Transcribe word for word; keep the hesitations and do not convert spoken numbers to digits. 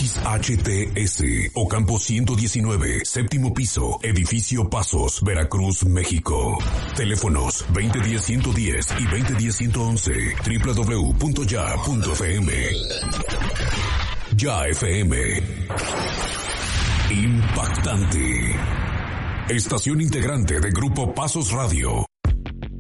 X H T S, Ocampo ciento diecinueve, séptimo piso, edificio Pasos, Veracruz, México. Teléfonos veinte diez ciento diez y veinte diez ciento once, doble u doble u doble u punto ya punto f m. Ya F M. Impactante. Estación integrante de Grupo Pasos Radio.